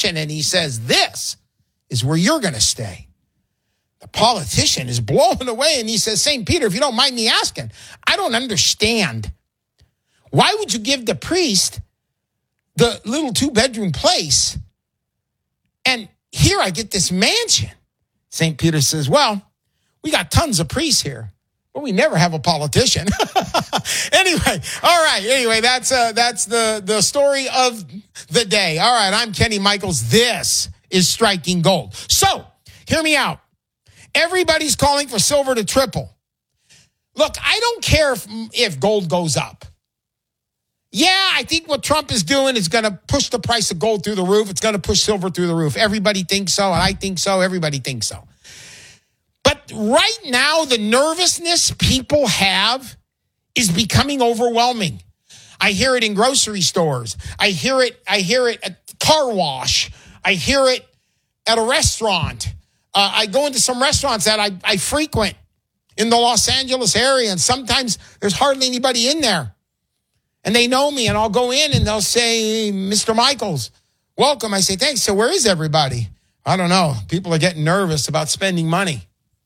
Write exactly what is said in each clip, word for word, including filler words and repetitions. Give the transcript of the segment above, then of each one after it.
politician and he says, this is where you're going to stay. The politician is blown away and he says, Saint Peter, if you don't mind me asking, I don't understand. Why would you give the priest the little two-bedroom place? And here I get this mansion. Saint Peter says, well, we got tons of priests here, but we never have a politician. Anyway, all right. Anyway, that's uh, that's the, the story of the day. All right, I'm Kenny Michaels. This is Striking Gold. So, hear me out. Everybody's calling for silver to triple. Look, I don't care if, if gold goes up. Yeah, I think what Trump is doing is going to push the price of gold through the roof. It's going to push silver through the roof. Everybody thinks so, and I think so. Everybody thinks so. But right now, the nervousness people have is becoming overwhelming. I hear it in grocery stores. I hear it, I hear it at the car wash. I hear it at a restaurant. Uh, I go into some restaurants that I, I frequent in the Los Angeles area, and sometimes there's hardly anybody in there. And they know me, and I'll go in, and they'll say, Mister Michaels, welcome. I say, thanks. So where is everybody? I don't know. People are getting nervous about spending money.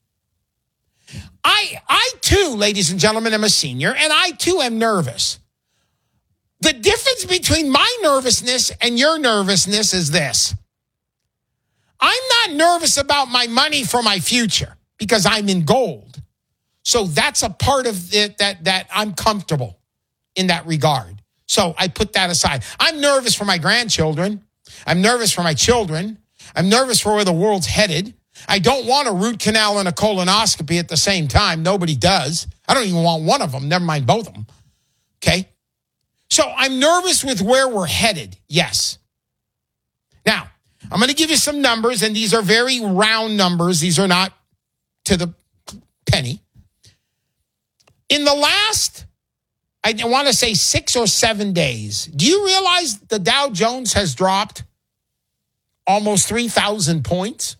I, I too, ladies and gentlemen, am a senior, and I too am nervous. The difference between my nervousness and your nervousness is this. I'm not nervous about my money for my future because I'm in gold. So that's a part of it that, that I'm comfortable in that regard. So I put that aside. I'm nervous for my grandchildren. I'm nervous for my children. I'm nervous for where the world's headed. I don't want a root canal and a colonoscopy at the same time. Nobody does. I don't even want one of them. Never mind both of them. Okay? So I'm nervous with where we're headed. Yes. Now, I'm going to give you some numbers, and these are very round numbers. These are not to the penny. In the last, I want to say six or seven days, do you realize the Dow Jones has dropped almost three thousand points?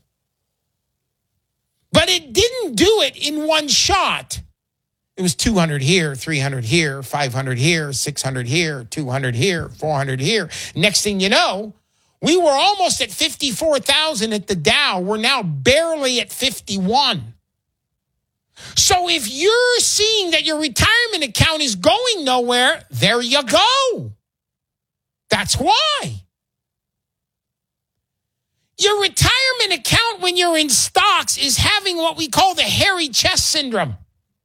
But it didn't do it in one shot. It was two hundred here, three hundred here, five hundred here, six hundred here, two hundred here, four hundred here. Next thing you know, we were almost at fifty-four thousand at the Dow. We're now barely at fifty-one. So if you're seeing that your retirement account is going nowhere, there you go. That's why. Your retirement account when you're in stocks is having what we call the hairy chest syndrome.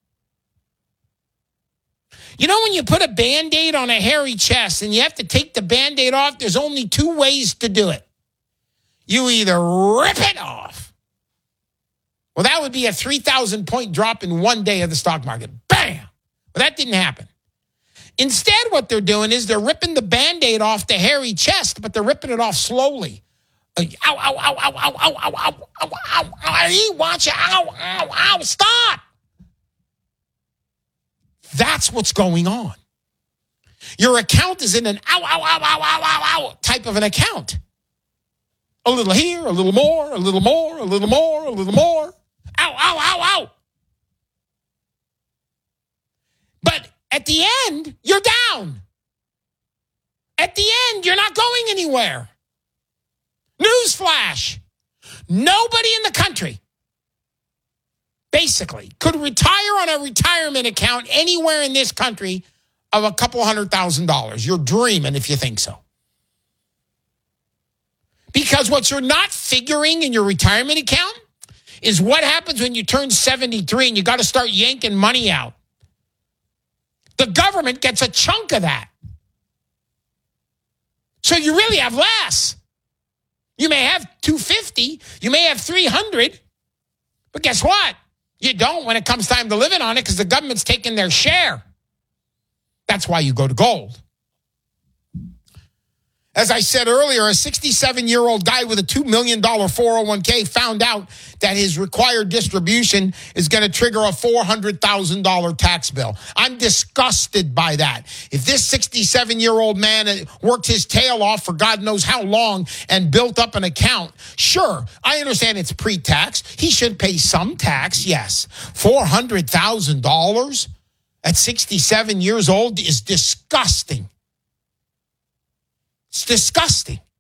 You know when you put a Band-Aid on a hairy chest and you have to take the Band-Aid off, there's only two ways to do it. You either rip it off. Well, that would be a three thousand point drop in one day of the stock market. Bam! Well, that didn't happen. Instead, what they're doing is they're ripping the Band-Aid off the hairy chest, but they're ripping it off slowly. Ow, ow, ow, ow, ow, ow, ow, ow, ow, ow, ow, ow, watch it, ow, ow, ow, stop. That's what's going on. Your account is in an ow, ow, ow, ow, ow, ow, ow type of an account. A little here, a little more, a little more, a little more, a little more. Ow, ow, ow, ow. But at the end, you're down. At the end, you're not going anywhere. Newsflash. Nobody in the country, basically, could retire on a retirement account anywhere in this country of a couple hundred thousand dollars. You're dreaming if you think so. Because what you're not figuring in your retirement account is what happens when you turn seventy-three and you got to start yanking money out. The government gets a chunk of that. So you really have less. You may have two hundred fifty, you may have three hundred, but guess what? You don't when it comes time to living on it because the government's taking their share. That's why you go to gold. As I said earlier, a sixty-seven-year-old guy with a two million dollars four oh one k found out that his required distribution is going to trigger a four hundred thousand dollars tax bill. I'm disgusted by that. If this sixty-seven-year-old man worked his tail off for God knows how long and built up an account, sure, I understand it's pre-tax. He should pay some tax, yes. four hundred thousand dollars at sixty-seven years old is disgusting. It's disgusting.